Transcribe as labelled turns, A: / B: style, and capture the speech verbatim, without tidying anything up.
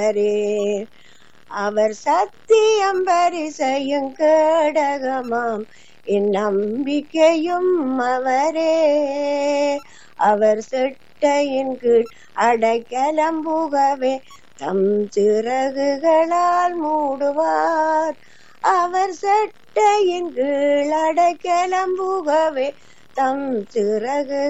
A: அவர் சத்தியம் பரிசையும் கேடகமாம் இந்நம்பிக்கையும் அவரே. அவர் செட்டையின் கீழ் அடைக்கலம் புகவே தம் சிறகுகளால் மூடுவார். அவர் செட்டையின் கீழ் அடைக்கலம் புகவே தம் சிறகு